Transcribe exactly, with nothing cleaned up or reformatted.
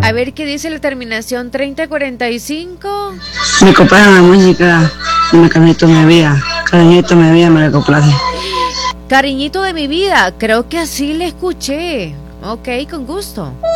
A ver qué dice la terminación treinta cuarenta y cinco. Me coparon la muñeca y me cariñito mi vida. Cariñito mi vida me la complace. Cariñito de mi vida, creo que así le escuché. Ok, con gusto.